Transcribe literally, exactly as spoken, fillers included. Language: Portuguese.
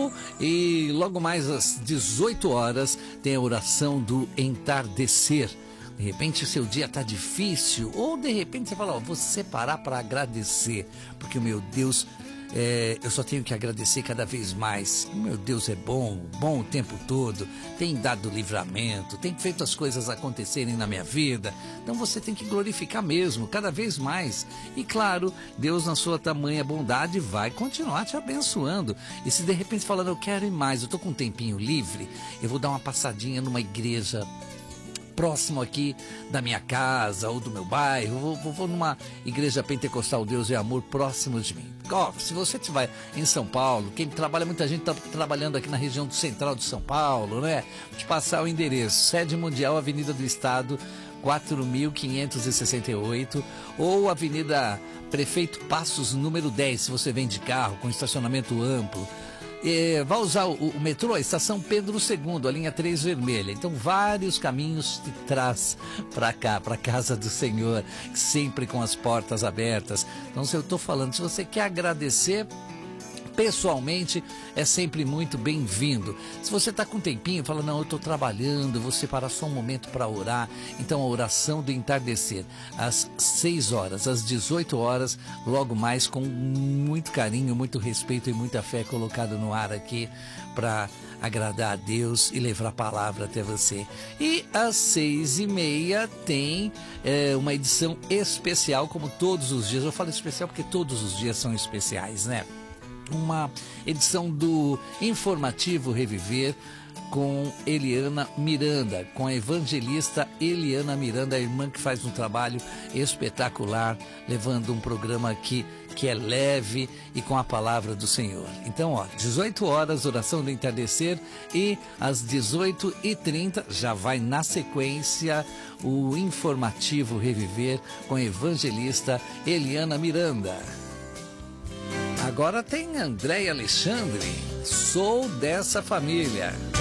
Viu? E logo mais às dezoito horas tem a oração do entardecer. De repente o seu dia está difícil, ou de repente você fala, ó, vou separar para agradecer, porque o meu Deus, é, eu só tenho que agradecer cada vez mais. O meu Deus é bom, bom o tempo todo, tem dado livramento, tem feito as coisas acontecerem na minha vida. Então você tem que glorificar mesmo, cada vez mais. E claro, Deus na sua tamanha bondade vai continuar te abençoando. E se de repente falando, eu quero ir mais, eu estou com um tempinho livre, eu vou dar uma passadinha numa igreja próximo aqui da minha casa ou do meu bairro, vou, vou, vou numa igreja pentecostal Deus e Amor próximo de mim. Ó, se você estiver em São Paulo, quem trabalha, muita gente está trabalhando aqui na região do central de São Paulo, né? Vou te passar o endereço, Sede Mundial, Avenida do Estado, quatro mil quinhentos e sessenta e oito, ou Avenida Prefeito Passos, número dez, se você vem de carro, com estacionamento amplo. É, vai usar o, o metrô, a estação Pedro segundo, a linha três vermelha. Então, vários caminhos te traz para cá, para a casa do Senhor, sempre com as portas abertas. Então, se eu estou falando, se você quer agradecer pessoalmente, é sempre muito bem-vindo. Se você está com um tempinho, fala, não, eu estou trabalhando, vou separar só um momento para orar. Então, a oração do entardecer, às seis horas, às dezoito horas, logo mais, com muito carinho, muito respeito e muita fé colocado no ar aqui para agradar a Deus e levar a palavra até você. E às seis e meia tem é, uma edição especial, como todos os dias. Eu falo especial porque todos os dias são especiais, né? Uma edição do Informativo Reviver com Eliana Miranda, com a evangelista Eliana Miranda, a irmã que faz um trabalho espetacular, levando um programa aqui que é leve e com a palavra do Senhor. Então, ó, dezoito horas, oração do entardecer, e às dezoito e trinta já vai na sequência o Informativo Reviver com a evangelista Eliana Miranda. Agora tem André Alexandre, sou dessa família.